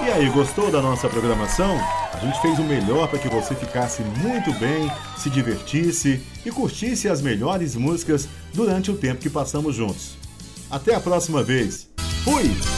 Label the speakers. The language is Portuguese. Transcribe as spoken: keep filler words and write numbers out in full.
Speaker 1: E aí, gostou da nossa programação? A gente fez o melhor para que você ficasse muito bem, se divertisse e curtisse as melhores músicas durante o tempo que passamos juntos. Até a próxima vez. Fui!